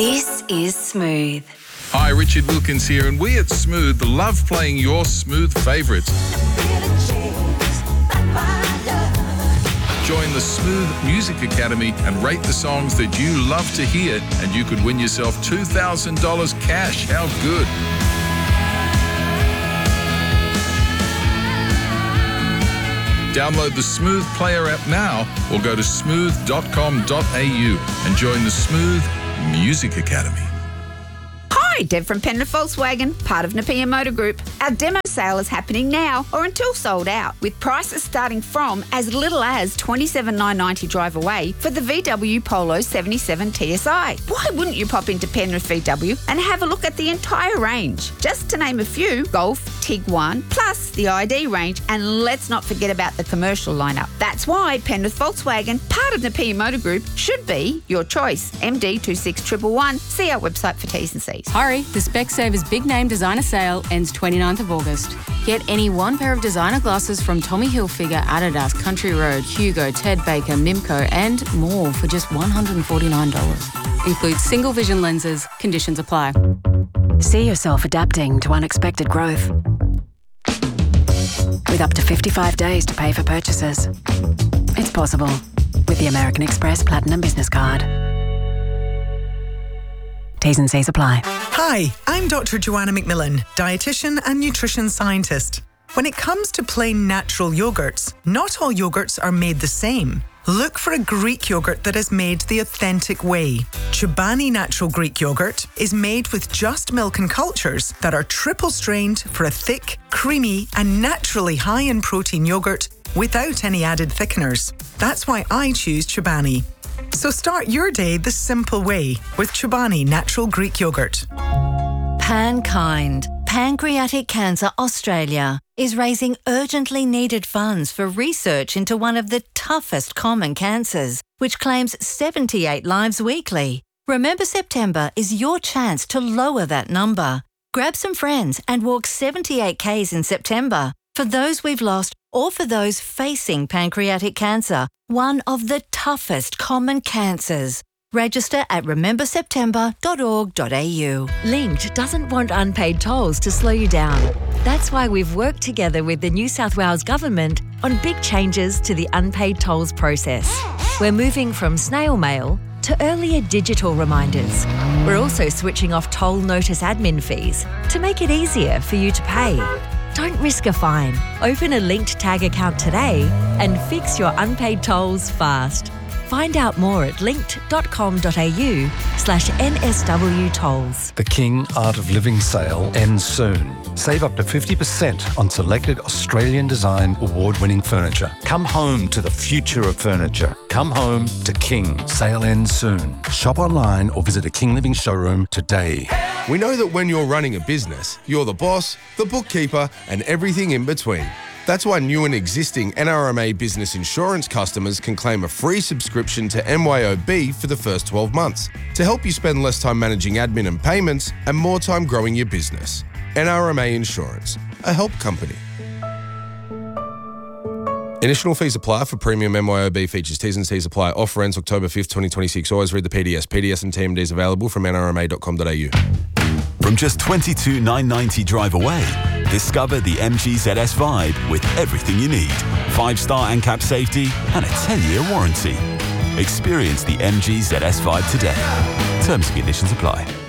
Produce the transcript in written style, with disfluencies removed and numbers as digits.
This is Smooth. Hi, Richard Wilkins here, and we at Smooth love playing your Smooth favourites. Join the Smooth Music Academy and rate the songs that you love to hear, and you could win yourself $2,000 cash. How good? Download the Smooth Player app now or go to smooth.com.au and join the Smooth Music Academy. Hi, Deb from Penrith Volkswagen, part of Nepean Motor Group. Our demo sale is happening now or until sold out, with prices starting from as little as $27,990 drive away for the VW Polo 77 TSI. Why wouldn't you pop into Penrith VW and have a look at the entire range? Just to name a few, Golf, Tiguan, plus the ID range, and let's not forget about the commercial lineup. That's why Penrith Volkswagen, part of Nepean Motor Group, should be your choice. MD 26111. See our website for T's and C's. Hurry, the Specsavers Big Name Designer Sale ends 29th of August. Get any one pair of designer glasses from Tommy Hilfiger, Adidas, Country Road, Hugo, Ted Baker, Mimco and more for just $149. Includes single vision lenses. Conditions apply. See yourself adapting to unexpected growth. With up to 55 days to pay for purchases. It's possible with the American Express Platinum Business Card. T's and C's apply. Hi, I'm Dr. Joanna McMillan, dietitian and nutrition scientist. When it comes to plain natural yogurts, not all yogurts are made the same. Look for a Greek yogurt that is made the authentic way. Chobani Natural Greek Yogurt is made with just milk and cultures that are triple strained for a thick, creamy and naturally high in protein yogurt without any added thickeners. That's why I choose Chobani. So start your day the simple way with Chobani Natural Greek Yogurt. PanKind, Pancreatic Cancer Australia, is raising urgently needed funds for research into one of the toughest common cancers, which claims 78 lives weekly. Remember September is your chance to lower that number. Grab some friends and walk 78 Ks in September for those we've lost or for those facing pancreatic cancer, one of the toughest common cancers. Register at rememberseptember.org.au. Linked doesn't want unpaid tolls to slow you down. That's why we've worked together with the New South Wales Government on big changes to the unpaid tolls process. We're moving from snail mail to earlier digital reminders. We're also switching off toll notice admin fees to make it easier for you to pay. Don't risk a fine. Open a Linked Tag account today and fix your unpaid tolls fast. Find out more at linked.com.au/NSW tolls. The King Art of Living sale ends soon. Save up to 50% on selected Australian design award-winning furniture. Come home to the future of furniture. Come home to King. Sale ends soon. Shop online or visit a King Living showroom today. We know that when you're running a business, you're the boss, the bookkeeper, and everything in between. That's why new and existing NRMA Business Insurance customers can claim a free subscription to MYOB for the first 12 months to help you spend less time managing admin and payments and more time growing your business. NRMA Insurance, a help company. Initial fees apply for premium MYOB features. T's and C's apply. Offer ends October 5th, 2026. Always read the PDS. PDS and TMDs available from nrma.com.au. From just $22,990 drive away, discover the MG ZS Vibe with everything you need. 5-star ANCAP safety and a 10-year warranty. Experience the MG ZS Vibe today. Terms and conditions apply.